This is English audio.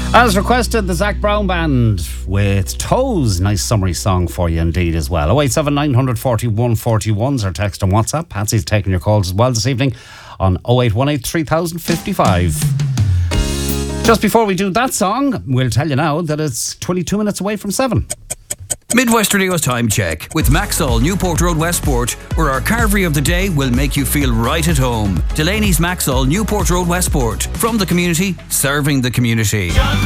As requested, the Zach Brown Band with Toes. Nice summery song for you indeed as well. 087 941 41's our text on WhatsApp. Patsy's taking your calls as well this evening on 0818 3055. Just before we do that song, we'll tell you now that it's 22 minutes away from 7. Midwest Radio's time check with Maxall, Newport Road, Westport, where our carvery of the day will make you feel right at home. Delaney's Maxall, Newport Road, Westport. From the community, serving the community.